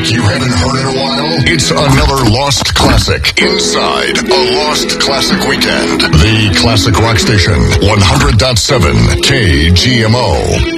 like you haven't heard in a while? It's another Lost Classic inside a Lost Classic Weekend. The Classic Rock Station, 100.7 KGMO.